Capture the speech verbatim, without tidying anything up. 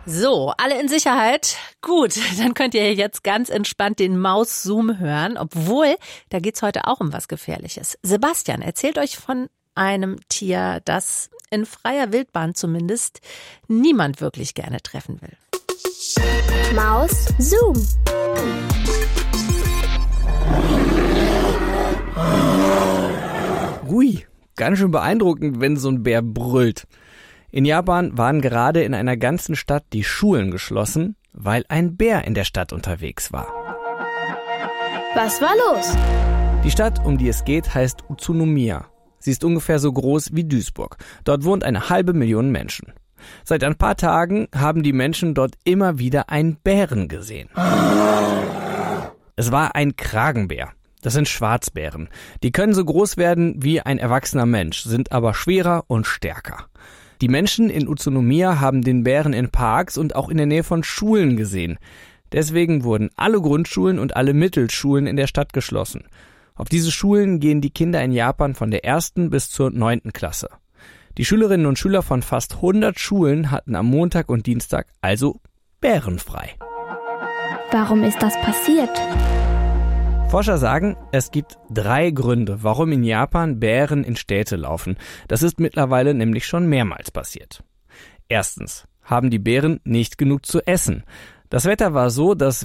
So, alle in Sicherheit? Gut, dann könnt ihr jetzt ganz entspannt den Maus-Zoom hören, obwohl, da geht's heute auch um was Gefährliches. Sebastian erzählt euch von einem Tier, das in freier Wildbahn zumindest niemand wirklich gerne treffen will. Maus-Zoom. Ui, ganz schön beeindruckend, wenn so ein Bär brüllt. In Japan waren gerade in einer ganzen Stadt die Schulen geschlossen, weil ein Bär in der Stadt unterwegs war. Was war los? Die Stadt, um die es geht, heißt Utsunomiya. Sie ist ungefähr so groß wie Duisburg. Dort wohnt eine halbe Million Menschen. Seit ein paar Tagen haben die Menschen dort immer wieder einen Bären gesehen. Es war ein Kragenbär. Das sind Schwarzbären. Die können so groß werden wie ein erwachsener Mensch, sind aber schwerer und stärker. Die Menschen in Utsunomiya haben den Bären in Parks und auch in der Nähe von Schulen gesehen. Deswegen wurden alle Grundschulen und alle Mittelschulen in der Stadt geschlossen. Auf diese Schulen gehen die Kinder in Japan von der ersten bis zur neunten Klasse. Die Schülerinnen und Schüler von fast hundert Schulen hatten am Montag und Dienstag also bärenfrei. Warum ist das passiert? Forscher sagen, es gibt drei Gründe, warum in Japan Bären in Städte laufen. Das ist mittlerweile nämlich schon mehrmals passiert. Erstens haben die Bären nicht genug zu essen. Das Wetter war so, dass